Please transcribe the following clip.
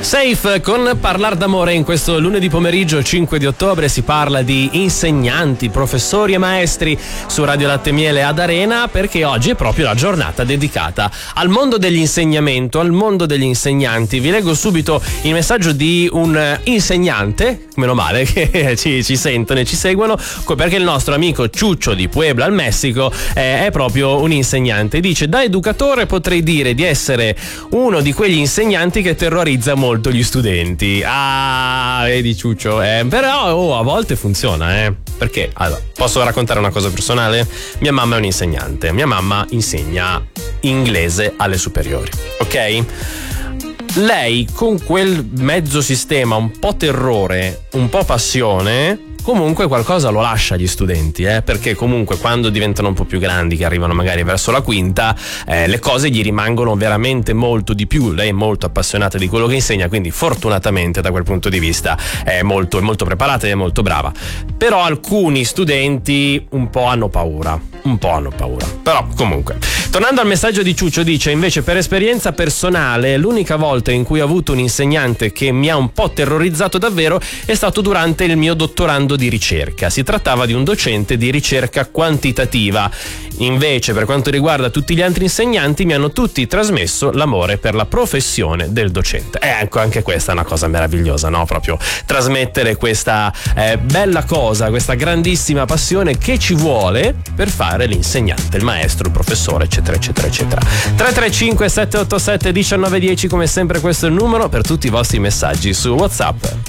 Safe con Parlar d'amore. In questo lunedì pomeriggio 5 di ottobre si parla di insegnanti, professori e maestri su Radio Latte Miele ad Arena, perché oggi è proprio la giornata dedicata al mondo dell'insegnamento, al mondo degli insegnanti. Vi leggo subito il messaggio di un insegnante, meno male che ci sentono e ci seguono, perché il nostro amico Ciuccio di Puebla al Messico è proprio un insegnante. Dice: da educatore potrei dire di essere uno di quegli insegnanti che terrorizza molto gli studenti. Ah, vedi Ciuccio, però a volte funziona, perché allora, posso raccontare una cosa personale? Mia mamma è un insegnante, mia mamma insegna inglese alle superiori, ok? Lei con quel mezzo sistema, un po' terrore, un po' passione, comunque qualcosa lo lascia agli studenti, perché comunque quando diventano un po' più grandi, che arrivano magari verso la quinta, le cose gli rimangono veramente molto di più. Lei è molto appassionata di quello che insegna, quindi fortunatamente da quel punto di vista è molto preparata e è molto brava. Però alcuni studenti un po' hanno paura. Però comunque, tornando al messaggio di Ciuccio, dice: invece per esperienza personale l'unica volta in cui ho avuto un insegnante che mi ha un po' terrorizzato davvero è stato durante il mio dottorando di ricerca. Si trattava di un docente di ricerca quantitativa. Invece per quanto riguarda tutti gli altri insegnanti, mi hanno tutti trasmesso l'amore per la professione del docente. Ecco, anche questa è una cosa meravigliosa, no? Proprio trasmettere questa bella cosa, questa grandissima passione che ci vuole per fare l'insegnante, il maestro, il professore, eccetera eccetera eccetera. 335 787 1910, come sempre questo è il numero per tutti i vostri messaggi su WhatsApp.